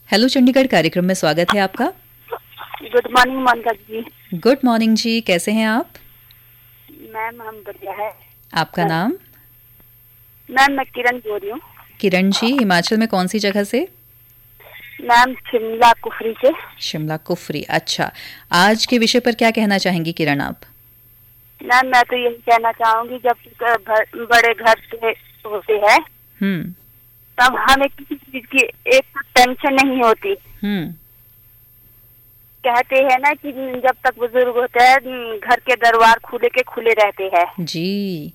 Hello Chandigarh कार्यक्रम में स्वागत है आपका। गुड मॉर्निंग मोनिका जी। गुड मॉर्निंग जी, कैसे हैं आप? मैम हम बढ़िया है। आपका नाम? मैम मैं किरण बोल रही हूँ। किरण जी, हिमाचल में कौन सी जगह से? मैम शिमला कुफरी से। शिमला कुफरी, अच्छा। आज के विषय पर क्या कहना चाहेंगी किरण आप? मैम मैं तो यही कहना चाहूंगी, जब बड़े घर से होते हैं तब हमें किसी चीज की एक टेंशन नहीं होती। कहते हैं ना कि जब तक बुजुर्ग होते हैं घर के दरबार खुले के खुले रहते हैं जी।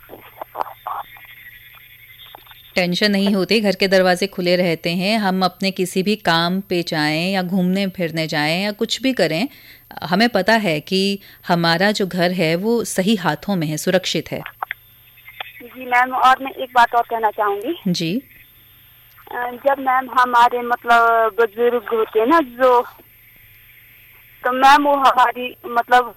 टेंशन नहीं होती, घर के दरवाजे खुले रहते हैं। हम अपने किसी भी काम पे जाएं या घूमने फिरने जाएं या कुछ भी करें, हमें पता है कि हमारा जो घर है वो सही हाथों में है, सुरक्षित है। जी मैम, और मैं एक बात और कहना चाहूंगी जी। जब मैम हमारे मतलब बुजुर्ग होते हैं ना जो, तो मैम वो हमारी मतलब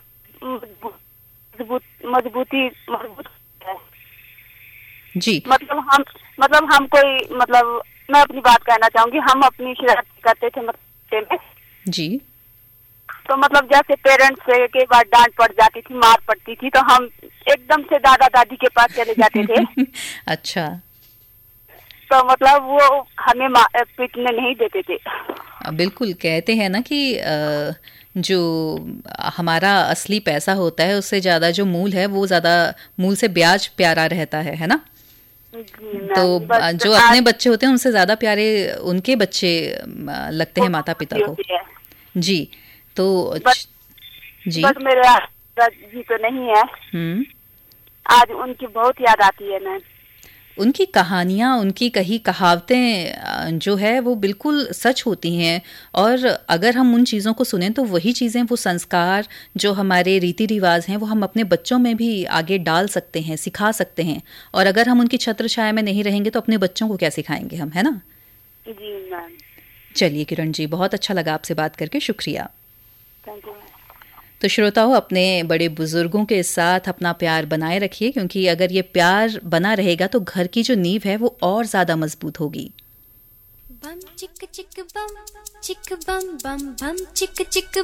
मजबूत है जी। मतलब हम कोई मतलब मैं अपनी बात कहना चाहूंगी, हम अपनी शरारत करते थे मतलब जी। तो मतलब जैसे पेरेंट्स के बाद डांट पड़ जाती थी, मार पड़ती थी, तो हम एकदम से दादा दादी के पास चले जाते थे। अच्छा। तो मतलब वो हमें पीटने नहीं देते थे। बिल्कुल, कहते हैं ना कि जो हमारा असली पैसा होता है उससे ज्यादा जो मूल है वो ज्यादा मूल से ब्याज प्यारा रहता है ना। तो जो अपने बच्चे होते हैं उनसे ज्यादा प्यारे उनके बच्चे लगते हैं माता पिता को। जी। तो जी बस मेरे जी तो नहीं है। आज उनकी बहुत याद आती है मैम। उनकी कहानियाँ, उनकी कही कहावतें जो है वो बिल्कुल सच होती हैं, और अगर हम उन चीज़ों को सुनें तो वही चीज़ें, वो संस्कार जो हमारे रीति रिवाज हैं वो हम अपने बच्चों में भी आगे डाल सकते हैं, सिखा सकते हैं। और अगर हम उनकी छत्र छाया में नहीं रहेंगे तो अपने बच्चों को क्या सिखाएंगे हम, है ना? जी मैम। चलिए किरण जी, बहुत अच्छा लगा आपसे बात करके, शुक्रिया। Thank you. तो श्रोताओं, अपने बड़े बुजुर्गों के साथ अपना प्यार बनाए रखिए, क्योंकि अगर ये प्यार बना रहेगा तो घर की जो नींव है वो और ज्यादा मजबूत होगी। बम चिक चिक बम चिक बम बम बम चिक चिक